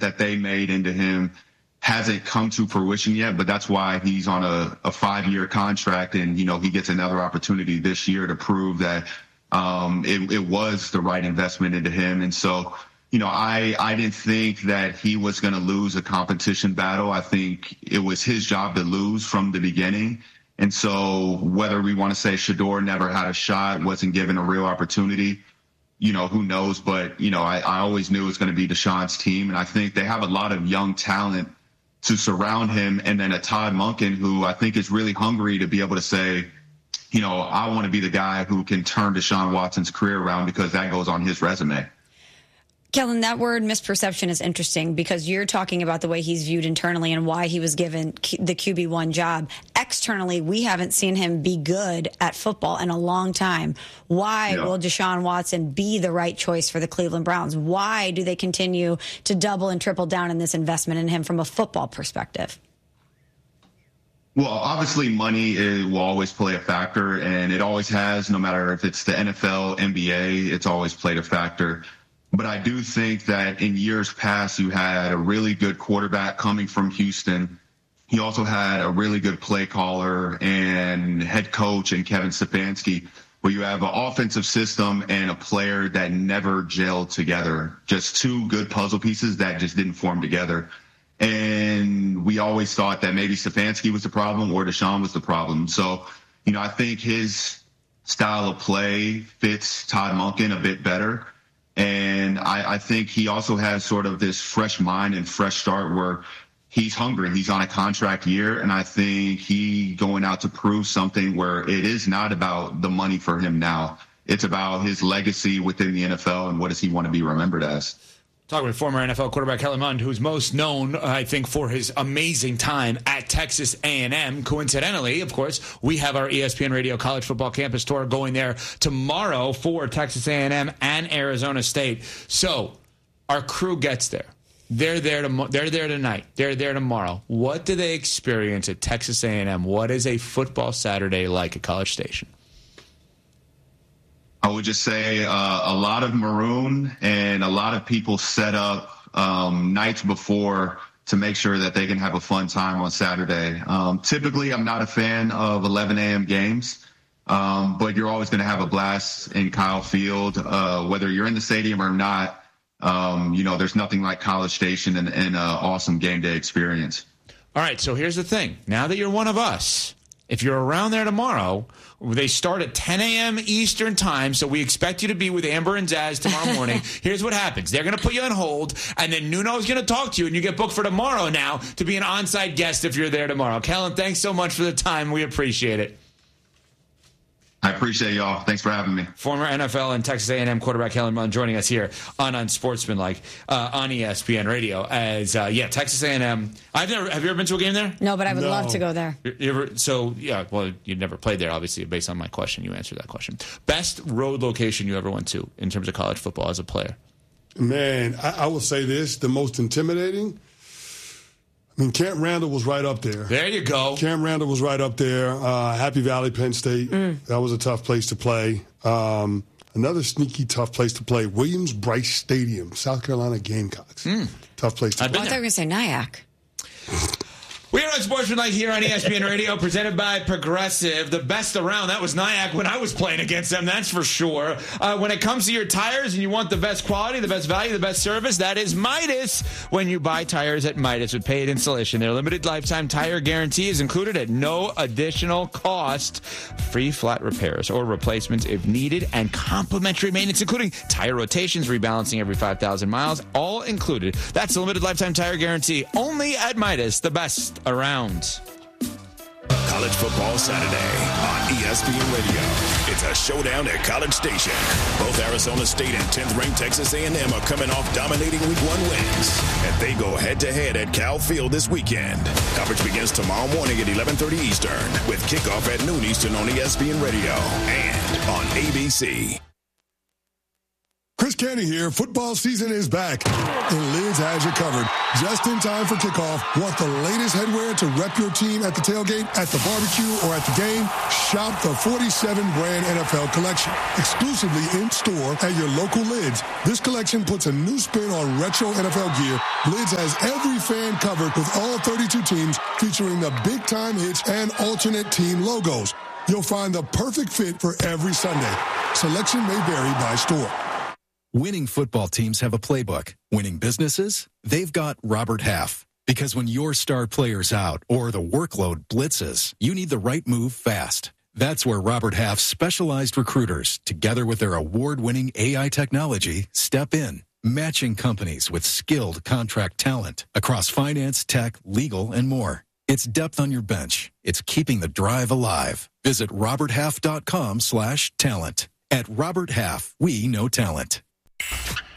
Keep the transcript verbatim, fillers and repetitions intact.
that they made into him hasn't come to fruition yet, but that's why he's on a, a five-year contract, and, you know, he gets another opportunity this year to prove that um, it, it was the right investment into him. And so, you know, I, I didn't think that he was going to lose a competition battle. I think it was his job to lose from the beginning. And so whether we want to say Shedeur never had a shot, wasn't given a real opportunity, you know, who knows? But, you know, I, I always knew it was going to be Deshaun's team. And I think they have a lot of young talent to surround him, and then a Todd Monken who I think is really hungry to be able to say, you know, I want to be the guy who can turn Deshaun Watson's career around, because that goes on his resume. Kellen, that word misperception is interesting, because you're talking about the way he's viewed internally and why he was given the Q B one job. Externally, we haven't seen him be good at football in a long time. Why yeah. will Deshaun Watson be the right choice for the Cleveland Browns? Why do they continue to double and triple down in this investment in him from a football perspective? Well, obviously money is, will always play a factor, and it always has, no matter if it's the N F L, N B A, it's always played a factor. But I do think that in years past, you had a really good quarterback coming from Houston. He also had a really good play caller and head coach in Kevin Stefanski, where you have an offensive system and a player that never gelled together. Just two good puzzle pieces that just didn't form together. And we always thought that maybe Stefanski was the problem or Deshaun was the problem. So, you know, I think his style of play fits Todd Monken a bit better. And I, I think he also has sort of this fresh mind and fresh start where he's hungry. He's on a contract year, and I think he going out to prove something where it is not about the money for him now. It's about his legacy within the N F L and what does he want to be remembered as. Talking with former N F L quarterback Kellen Mond, who's most known, I think, for his amazing time at Texas A and M. Coincidentally, of course, we have our E S P N Radio College Football Campus Tour going there tomorrow for Texas A and M and Arizona State. So our crew gets there. They're there. To, they're there tonight. They're there tomorrow. What do they experience at Texas A and M? What is a football Saturday like at College Station? I would just say uh, a lot of maroon, and a lot of people set up um, nights before to make sure that they can have a fun time on Saturday. Um, typically, I'm not a fan of eleven a.m. games, um, but you're always going to have a blast in Kyle Field, uh, whether you're in the stadium or not. Um, you know, there's nothing like College Station and an awesome game day experience. All right, so here's the thing. Now that you're one of us, if you're around there tomorrow, they start at ten a.m. Eastern time, so we expect you to be with Amber and Zaz tomorrow morning. Here's what happens. They're going to put you on hold, and then Nuno's going to talk to you, and you get booked for tomorrow now to be an on-site guest if you're there tomorrow. Kellen, thanks so much for the time. We appreciate it. I appreciate y'all. Thanks for having me. Former N F L and Texas A and M quarterback Kellen Mond joining us here on Unsportsmanlike uh, on E S P N Radio. As uh, yeah, Texas A and M. I've never. Have you ever been to a game there? No, but I would no. love to go there. You, you ever, so yeah, well, you never played there, obviously, based on my question. You answered that question. Best road location you ever went to in terms of college football as a player? Man, I, I will say this: the most intimidating. I mean, Camp Randall was right up there. There you go. Camp Randall was right up there. Uh, Happy Valley, Penn State. Mm. That was a tough place to play. Um, another sneaky tough place to play, Williams-Brice Stadium, South Carolina Gamecocks. Mm. Tough place to I've play. I thought you were going to say Nyack. We're on Sportsmanlike here on E S P N Radio, presented by Progressive. The best around. That was Nyack when I was playing against them, that's for sure. Uh, when it comes to your tires and you want the best quality, the best value, the best service, that is Midas. When you buy tires at Midas with paid installation, their limited lifetime tire guarantee is included at no additional cost. Free flat repairs or replacements if needed, and complimentary maintenance, including tire rotations, rebalancing every five thousand miles, all included. That's the limited lifetime tire guarantee only at Midas, the best around. College Football Saturday on E S P N Radio. It's a showdown at College Station. Both Arizona State and tenth-ranked Texas A and M are coming off dominating week one wins, and they go head-to-head at Cal Field this weekend. Coverage begins tomorrow morning at eleven thirty Eastern, with kickoff at noon Eastern on E S P N Radio and on A B C. Chris Canny here. Football season is back, and Lids has you covered. Just in time for kickoff. Want the latest headwear to rep your team at the tailgate, at the barbecue, or at the game? Shop the forty-seven brand N F L collection. Exclusively in-store at your local Lids. This collection puts a new spin on retro N F L gear. Lids has every fan covered with all thirty-two teams, featuring the big-time hits and alternate team logos. You'll find the perfect fit for every Sunday. Selection may vary by store. Winning football teams have a playbook. Winning businesses, they've got Robert Half. Because when your star player's out or the workload blitzes, you need the right move fast. That's where Robert Half's specialized recruiters, together with their award-winning A I technology, step in, matching companies with skilled contract talent across finance, tech, legal, and more. It's depth on your bench. It's keeping the drive alive. Visit roberthalf.com slash talent. At Robert Half, we know talent.